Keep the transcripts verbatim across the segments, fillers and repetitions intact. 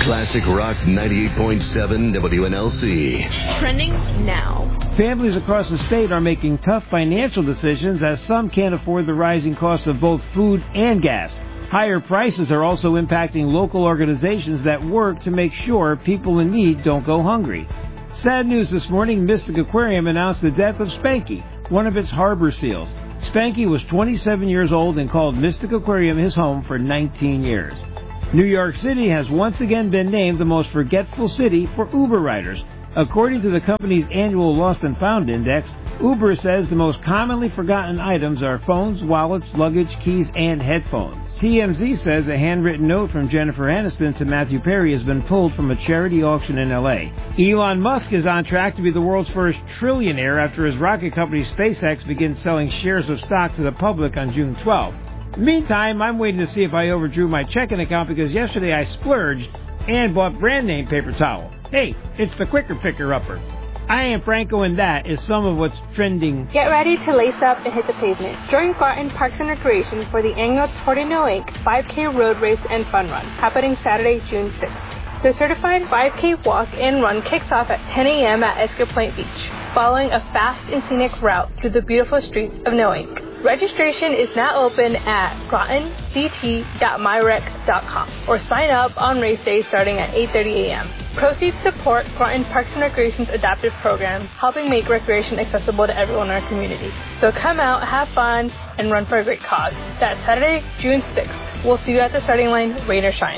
Classic Rock ninety-eight point seven W N L C. Trending now. Families across the state are making tough financial decisions as some can't afford the rising costs of both food and gas. Higher prices are also impacting local organizations that work to make sure people in need don't go hungry. Sad news this morning, Mystic Aquarium announced the death of Spanky, one of its harbor seals. Spanky was twenty-seven years old and called Mystic Aquarium his home for nineteen years. New York City has once again been named the most forgetful city for Uber riders. According to the company's annual Lost and Found Index, Uber says the most commonly forgotten items are phones, wallets, luggage, keys, and headphones. T M Z says a handwritten note from Jennifer Aniston to Matthew Perry has been pulled from a charity auction in L A. Elon Musk is on track to be the world's first trillionaire after his rocket company SpaceX begins selling shares of stock to the public on June twelfth. Meantime, I'm waiting to see if I overdrew my checking account because yesterday I splurged and bought brand name paper towel. Hey, it's the quicker picker-upper. I am Franco, and that is some of what's trending. Get ready to lace up and hit the pavement. Join Groton Parks and Recreation for the annual Tour de Noack five K Road Race and Fun Run, happening Saturday, June sixth. The certified five K walk and run kicks off at ten a.m. at Esker Point Beach, following a fast and scenic route through the beautiful streets of Noack. Registration is now open at groton c t dot my rec dot com or sign up on race day starting at eight thirty a.m. Proceeds support Groton Parks and Recreation's adaptive program, helping make recreation accessible to everyone in our community. So come out, have fun, and run for a great cause. That's Saturday, June sixth. We'll see you at the starting line, rain or shine.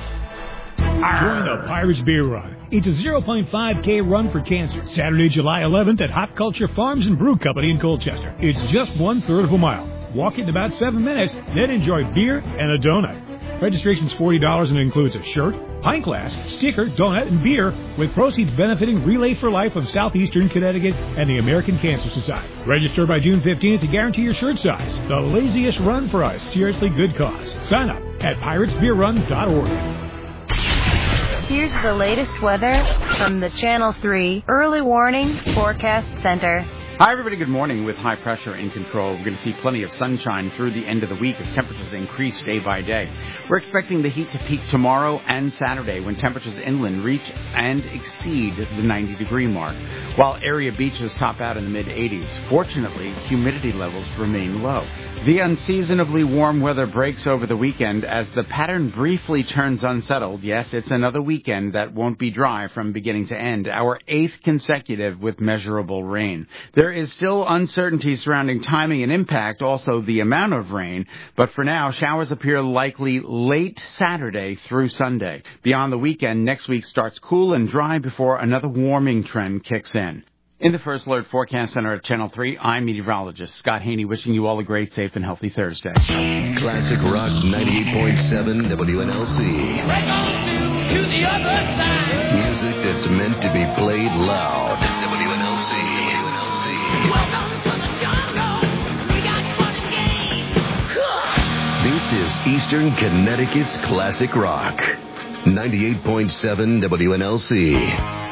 Join the Pirates Beer Run. It's a zero point five K run for cancer. Saturday, July eleventh at Hop Culture Farms and Brew Company in Colchester. It's just one third of a mile. Walk it in about seven minutes, then enjoy beer and a donut. Registration's forty dollars and includes a shirt, pint glass, sticker, donut, and beer, with proceeds benefiting Relay for Life of Southeastern Connecticut and the American Cancer Society. Register by June fifteenth to guarantee your shirt size. The laziest run for a seriously good cause. Sign up at pirates beer run dot org. Here's the latest weather from the Channel three Early Warning Forecast Center. Hi, everybody. Good morning. With high pressure in control, we're going to see plenty of sunshine through the end of the week as temperatures increase day by day. We're expecting the heat to peak tomorrow and Saturday when temperatures inland reach and exceed the ninety degree mark, while area beaches top out in the mid eighties. Fortunately, humidity levels remain low. The unseasonably warm weather breaks over the weekend as the pattern briefly turns unsettled. Yes, it's another weekend that won't be dry from beginning to end, our eighth consecutive with measurable rain. There is still uncertainty surrounding timing and impact, also the amount of rain, but for now, showers appear likely late Saturday through Sunday. Beyond the weekend, next week starts cool and dry before another warming trend kicks in. In the First Alert Forecast Center at Channel three, I'm meteorologist Scott Haney, wishing you all a great, safe, and healthy Thursday. Classic Rock ninety-eight point seven W N L C. To the other side. Music that's meant to be played loud. W N L C. W N L C. Welcome to the jungle. We got fun and games. This is Eastern Connecticut's Classic Rock. ninety-eight point seven W N L C.